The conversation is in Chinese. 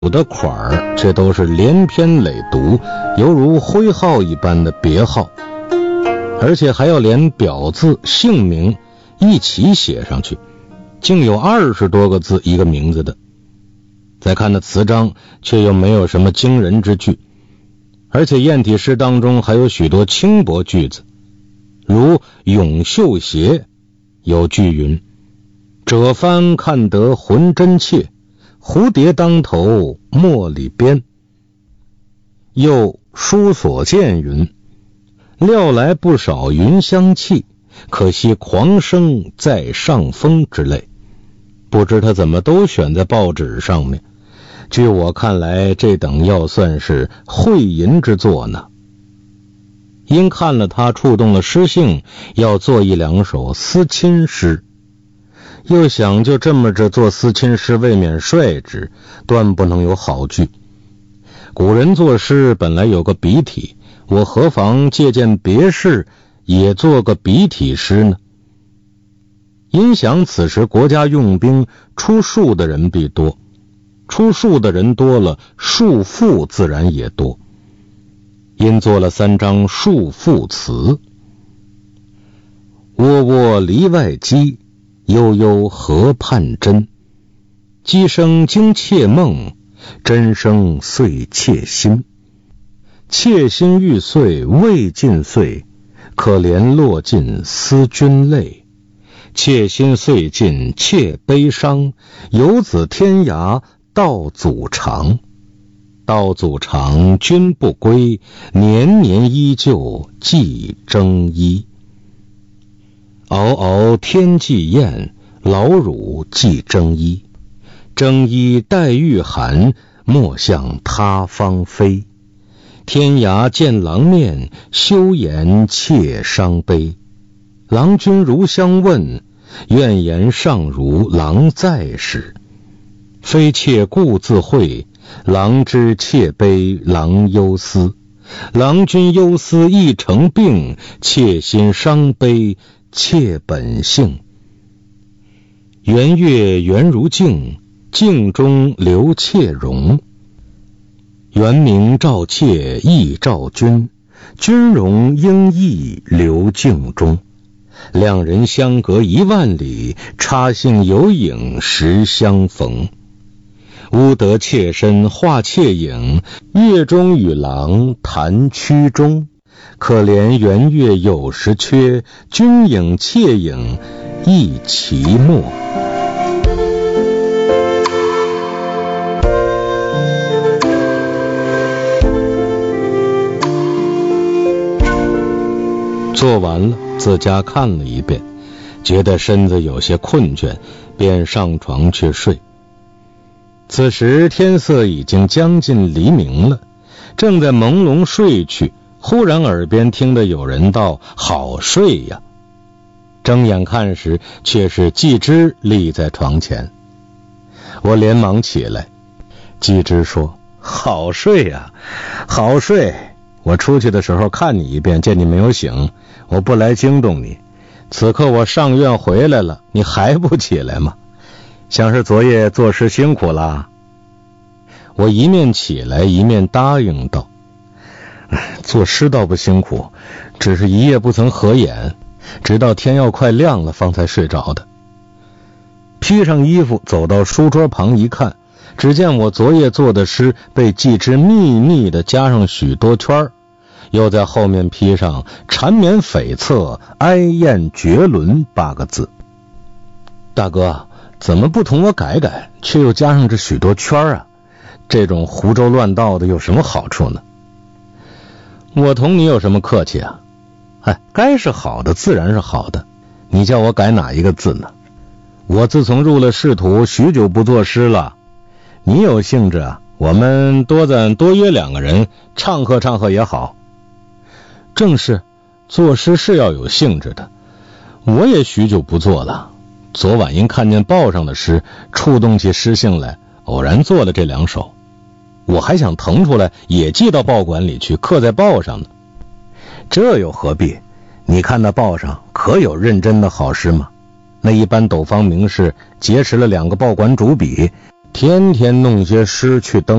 的款儿却都是连篇累牍，犹如徽号一般的别号，而且还要连表字姓名一起写上去，竟有20多个字一个名字的。再看那词章，却又没有什么惊人之句，而且砚体诗当中还有许多轻薄句子，如咏绣鞋有句云：折帆看得浑真切，蝴蝶当头墨里边。又书所见云：料来不少云香气，可惜狂生在上风之类。不知他怎么都选在报纸上面，据我看来，这等要算是会吟之作呢。因看了他触动了诗性，要做1、2首思亲诗，又想就这么着做思亲诗，未免率直，断不能有好句。古人作诗本来有个笔体，我何妨借鉴别事，也做个笔体诗呢？因想此时国家用兵，出戍的人必多，出戍的人多了，戍赋自然也多，因做了3章戍赋词。窝窝篱外鸡，悠悠河畔真。鸡声惊妾梦，真声碎妾心。妾心欲碎未尽碎，可怜落尽思君泪。妾心碎尽妾悲伤，游子天涯道阻长。道阻长君不归，年年依旧寄征衣。熬熬天际雁，劳汝寄征衣。征衣待御寒，莫向他方飞。天涯见郎面，休言妾伤悲。郎君如相问，愿言尚如郎在时。非妾故自会，郎知妾悲郎忧思。郎君忧思亦成病，妾心伤悲妾本性。圆月圆如镜，镜中留妾容。圆明照妾亦照君，君容应意留镜中。两人相隔1万里，插杏有影时相逢。乌得妾身画妾影，月中与郎谈曲中。可怜圆月有时缺，君影妾影亦其莫。做完了，自家看了一遍，觉得身子有些困倦，便上床去睡。此时天色已经将近黎明了，正在朦胧睡去，忽然耳边听得有人道：好睡呀！睁眼看时，却是季之立在床前。我连忙起来，季之说：好睡呀，好睡。我出去的时候看你一遍，见你没有醒，我不来惊动你。此刻我上院回来了，你还不起来吗？像是昨夜做事辛苦了。我一面起来一面答应道：做诗倒不辛苦，只是一夜不曾合眼，直到天要快亮了方才睡着的。披上衣服走到书桌旁一看，只见我昨夜做的诗被季之密密地加上许多圈，又在后面披上缠绵悱恻哀艳绝伦8个字。大哥，怎么不同我改改，却又加上这许多圈啊？这种胡诌乱道的有什么好处呢？我同你有什么客气啊？该是好的自然是好的，你叫我改哪一个字呢？我自从入了仕途，许久不作诗了。你有兴致啊，我们多约2个人唱和唱和也好。正是，作诗是要有兴致的，我也许久不做了。昨晚因看见报上的诗，触动起诗性来，偶然做了这2首。我还想腾出来也寄到报馆里去，刻在报上呢。这又何必？你看那报上可有认真的好诗吗？那一般斗方名士劫持了2个报馆主笔， 天天弄些诗去登